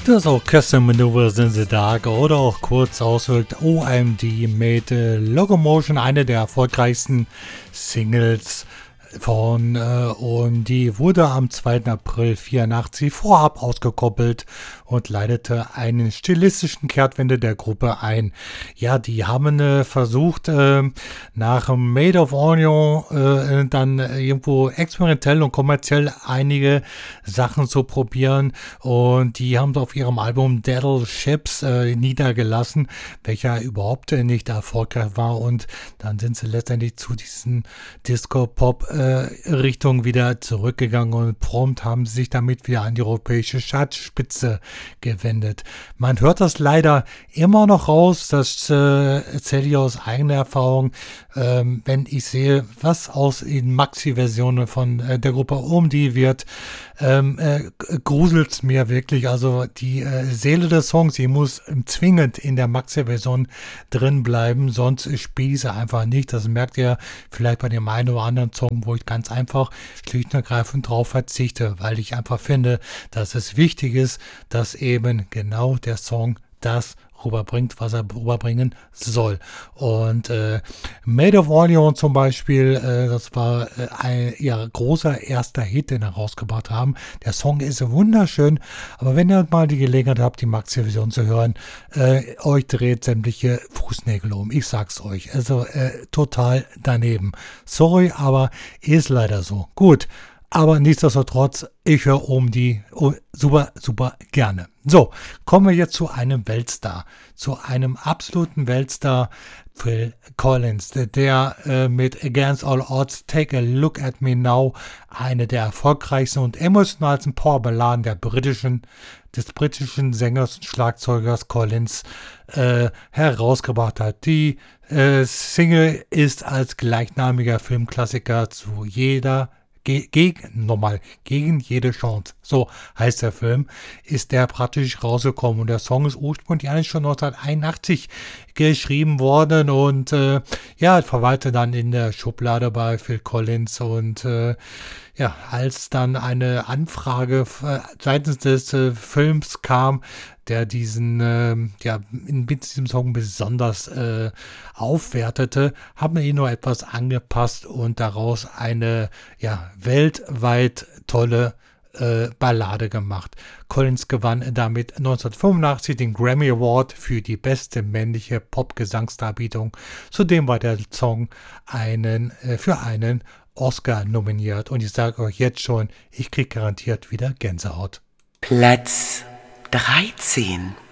Das Orchestermanöver sind sie da, oder auch kurz ausgedrückt OMD mit Locomotion, eine der erfolgreichsten Singles von und die wurde am 2. April 1984 vorab ausgekoppelt und leitete einen stilistischen Kehrtwende der Gruppe ein. Ja, die haben versucht, nach Made of Onion dann irgendwo experimentell und kommerziell einige Sachen zu probieren und die haben auf ihrem Album Daddle Ships niedergelassen, welcher überhaupt nicht erfolgreich war, und dann sind sie letztendlich zu diesen Disco-Pop Richtung wieder zurückgegangen und prompt haben sie sich damit wieder an die europäische Chartspitze gewendet. Man hört das leider immer noch raus, das erzähle ich aus eigener Erfahrung, wenn ich sehe, was aus den Maxi-Versionen von der Gruppe OMD wird, gruselt es mir wirklich. Also die Seele des Songs, die muss zwingend in der Maxi-Version drin bleiben, sonst spiele ich sie einfach nicht. Das merkt ihr vielleicht bei dem einen oder anderen Song, wo ich ganz einfach schlicht und ergreifend drauf verzichte, weil ich einfach finde, dass es wichtig ist, dass eben genau der Song das rüberbringt, was er rüberbringen soll. Und Made of Onion zum Beispiel, das war ihr großer erster Hit, den er rausgebracht haben. Der Song ist wunderschön, aber wenn ihr mal die Gelegenheit habt, die Maxi-Version zu hören, euch dreht sämtliche Fußnägel um. Ich sag's euch. Also total daneben. Sorry, aber ist leider so. Gut. Aber nichtsdestotrotz, ich höre super, super gerne. So, kommen wir jetzt zu einem Weltstar, zu einem absoluten Weltstar, Phil Collins, der mit Against All Odds, Take a Look at Me Now, eine der erfolgreichsten und emotionalsten Powerballaden des britischen Sängers und Schlagzeugers Collins herausgebracht hat. Die Single ist als gleichnamiger Filmklassiker zu gegen jede Chance, so heißt der Film, ist der praktisch rausgekommen, und der Song ist ursprünglich eigentlich schon 1981 geschrieben worden und verweilte dann in der Schublade bei Phil Collins, und als dann eine Anfrage seitens des Films kam, der diesen mit diesem Song besonders aufwertete, haben wir ihn nur etwas angepasst und daraus eine weltweit tolle Ballade gemacht. Collins gewann damit 1985 den Grammy Award für die beste männliche Pop-Gesangsdarbietung. Zudem war der Song für einen Oscar nominiert, und ich sage euch jetzt schon, ich kriege garantiert wieder Gänsehaut. Platz 13.